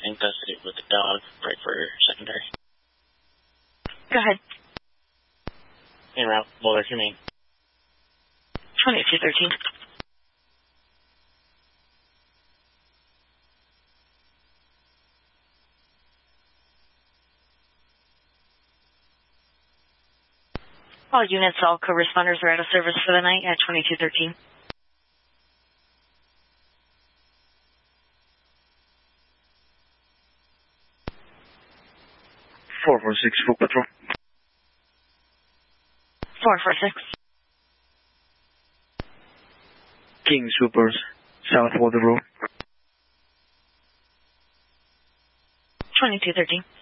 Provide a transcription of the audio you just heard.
in custody with the dog, right for secondary. Go ahead. En route, Boulder Humane. 2213. All units, all co-responders are out of service for the night at 2213. Full patrol. 446. King Supers, South Water Road. 2213.